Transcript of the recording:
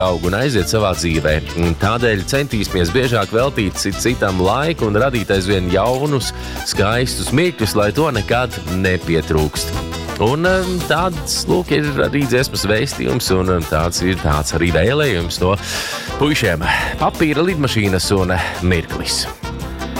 aug un aiziet savā dzīvē. Tādēļ centīsimies biežāk veltīt citam laiku un radīt aizvien jaunus, skaistus mirkļus, lai to nekad nepietrūkst. Un tāds, lūk, ir arī dziesmas vēstījums, un tāds arī vēlējums no puišiem Papīra lidmašīnas un Mirklis.